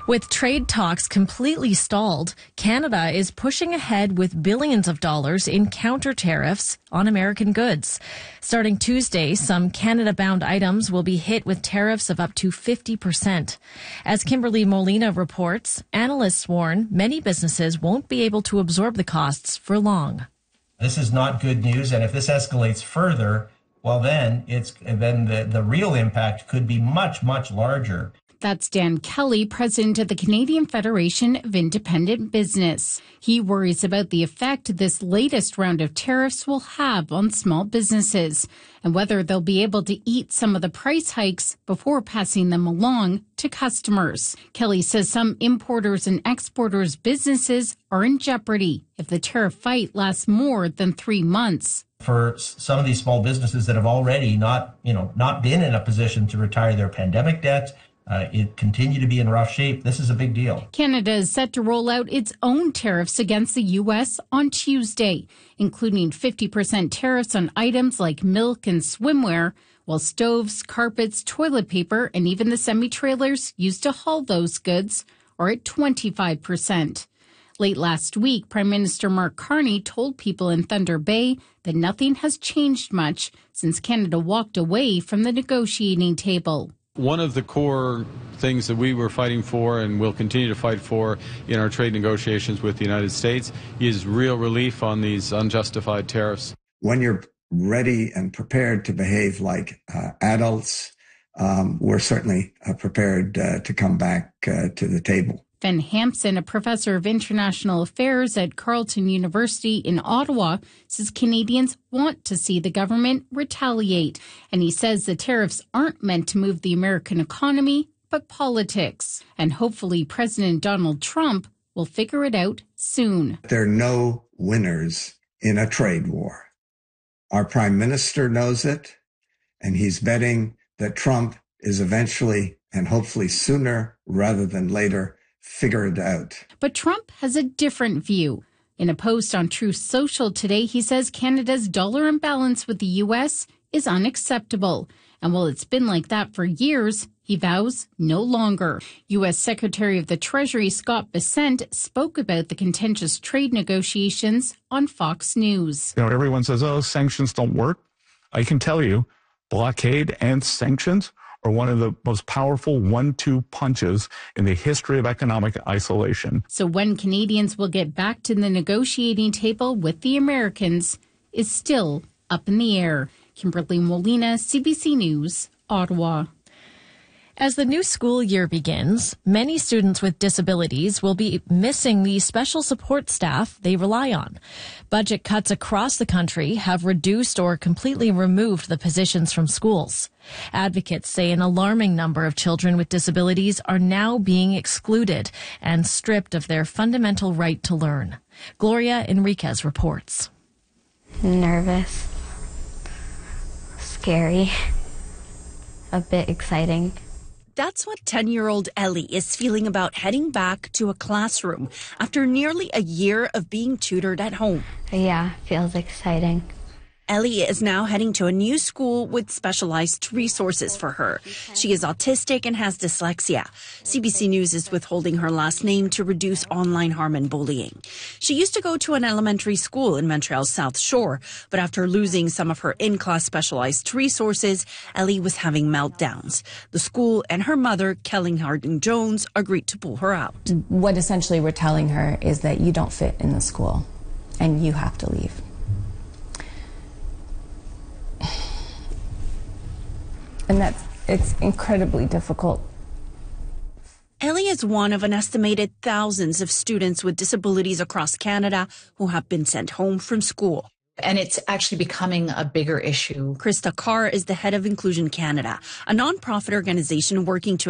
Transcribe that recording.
With trade talks completely stalled, Canada is pushing ahead with billions of dollars in counter tariffs on American goods. Starting Tuesday, some Canada-bound items will be hit with tariffs of up to 50%. As Kimberly Molina reports, analysts warn many businesses won't be able to absorb the costs for long. This is not good news, and if this escalates further, well, then the real impact could be much, much larger. That's Dan Kelly, president of the Canadian Federation of Independent Business. He worries about the effect this latest round of tariffs will have on small businesses and whether they'll be able to eat some of the price hikes before passing them along to customers. Kelly says some importers and exporters' businesses are in jeopardy if the tariff fight lasts more than 3 months. For some of these small businesses that have already not been in a position to retire their pandemic debt, it continue to be in rough shape. This is a big deal. Canada is set to roll out its own tariffs against the U.S. on Tuesday, including 50% tariffs on items like milk and swimwear, while stoves, carpets, toilet paper, and even the semi-trailers used to haul those goods are at 25%. Late last week, Prime Minister Mark Carney told people in Thunder Bay that nothing has changed much since Canada walked away from the negotiating table. One of the core things that we were fighting for and will continue to fight for in our trade negotiations with the United States is real relief on these unjustified tariffs. When you're ready and prepared to behave like adults, we're certainly prepared to come back to the table. Ben Hampson, a professor of international affairs at Carleton University in Ottawa, says Canadians want to see the government retaliate. And he says the tariffs aren't meant to move the American economy, but politics. And hopefully President Donald Trump will figure it out soon. There are no winners in a trade war. Our prime minister knows it, and he's betting that Trump is eventually, and hopefully sooner rather than later, figure it out. But Trump has a different view. In a post on Truth Social today, he says Canada's dollar imbalance with the U.S. is unacceptable. And while it's been like that for years, he vows no longer. U.S. Secretary of the Treasury Scott Bessent spoke about the contentious trade negotiations on Fox News. Everyone says, sanctions don't work. I can tell you, blockade and sanctions are one of the most powerful 1-2 punches in the history of economic isolation. So when Canadians will get back to the negotiating table with the Americans is still up in the air. Kimberly Molina, CBC News, Ottawa. As the new school year begins, many students with disabilities will be missing the special support staff they rely on. Budget cuts across the country have reduced or completely removed the positions from schools. Advocates say an alarming number of children with disabilities are now being excluded and stripped of their fundamental right to learn. Gloria Enriquez reports. Nervous, scary, a bit exciting. That's what 10-year-old Ellie is feeling about heading back to a classroom after nearly a year of being tutored at home. Yeah, feels exciting. Ellie is now heading to a new school with specialized resources for her. She is autistic and has dyslexia. CBC News is withholding her last name to reduce online harm and bullying. She used to go to an elementary school in Montreal's South Shore, but after losing some of her in-class specialized resources, Ellie was having meltdowns. The school and her mother, Kelly Harding-Jones, agreed to pull her out. What essentially we're telling her is that you don't fit in the school and you have to leave. And it's incredibly difficult. Ellie is one of an estimated thousands of students with disabilities across Canada who have been sent home from school. And it's actually becoming a bigger issue. Krista Carr is the head of Inclusion Canada, a nonprofit organization working to